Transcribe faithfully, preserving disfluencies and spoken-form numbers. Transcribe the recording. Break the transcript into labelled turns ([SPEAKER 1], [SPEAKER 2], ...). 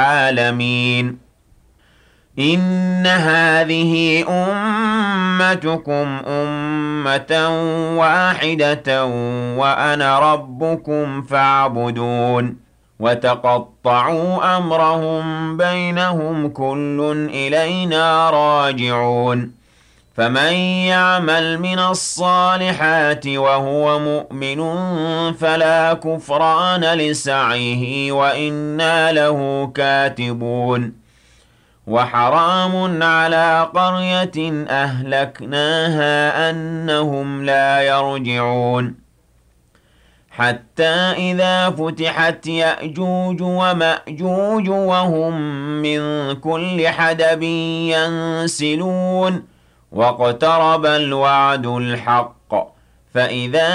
[SPEAKER 1] العالمين إن هذه أمتكم أمة واحدة وأنا ربكم فاعبدون وتقطعوا أمرهم بينهم كل إلينا راجعون فمن يعمل من الصالحات وهو مؤمن فلا كفران لسعيه وإنا له كاتبون وحرام على قرية أهلكناها أنهم لا يرجعون حتى إذا فتحت يأجوج ومأجوج وهم من كل حدب ينسلون واقترب الوعد الحق فإذا